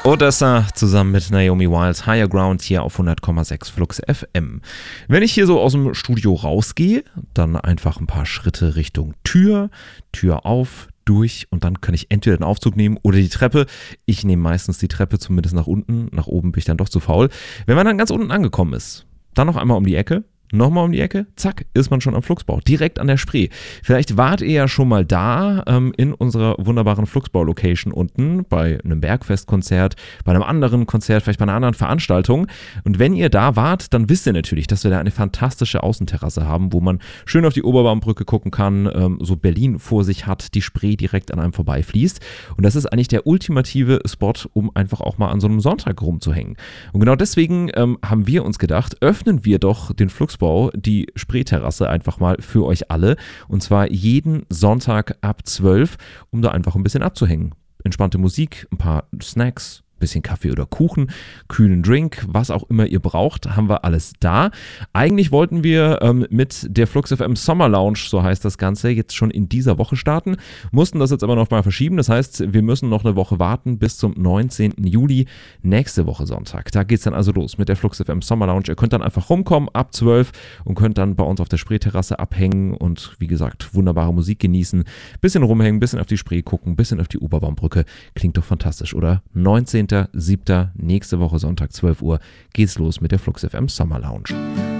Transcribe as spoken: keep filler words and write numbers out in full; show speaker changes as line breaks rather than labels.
Odessa zusammen mit Naomi Wilds, Higher Ground hier auf hundert Komma sechs Flux F M. Wenn ich hier so aus dem Studio rausgehe, dann einfach ein paar Schritte Richtung Tür, Tür auf, durch und dann kann ich entweder den Aufzug nehmen oder die Treppe. Ich nehme meistens die Treppe, zumindest nach unten. Nach oben bin ich dann doch zu faul. Wenn man dann ganz unten angekommen ist, dann noch einmal um die Ecke. Nochmal um die Ecke, zack, ist man schon am Flugsbau, direkt an der Spree. Vielleicht wart ihr ja schon mal da ähm, in unserer wunderbaren Flugsbau-Location unten bei einem Bergfestkonzert, bei einem anderen Konzert, vielleicht bei einer anderen Veranstaltung. Und wenn ihr da wart, dann wisst ihr natürlich, dass wir da eine fantastische Außenterrasse haben, wo man schön auf die Oberbaumbrücke gucken kann, ähm, so Berlin vor sich hat, die Spree direkt an einem vorbeifließt. Und das ist eigentlich der ultimative Spot, um einfach auch mal an so einem Sonntag rumzuhängen. Und genau deswegen ähm, haben wir uns gedacht, öffnen wir doch den Flugsbau, die Spreeterrasse einfach mal für euch alle und zwar jeden Sonntag ab zwölf, um da einfach ein bisschen abzuhängen. Entspannte Musik, ein paar Snacks, bisschen Kaffee oder Kuchen, kühlen Drink, was auch immer ihr braucht, haben wir alles da. Eigentlich wollten wir ähm, mit der Flux F M Summer Lounge, so heißt das Ganze, jetzt schon in dieser Woche starten, mussten das jetzt aber noch mal verschieben. Das heißt, wir müssen noch eine Woche warten bis zum neunzehnten Juli, nächste Woche Sonntag. Da geht es dann also los mit der Flux F M Summer Lounge. Ihr könnt dann einfach rumkommen ab zwölf und könnt dann bei uns auf der Spreeterrasse abhängen und wie gesagt, wunderbare Musik genießen, bisschen rumhängen, bisschen auf die Spree gucken, bisschen auf die Oberbaumbrücke. Klingt doch fantastisch, oder? neunzehnten siebten nächste Woche Sonntag zwölf Uhr geht's los mit der Flux F M Summer Lounge.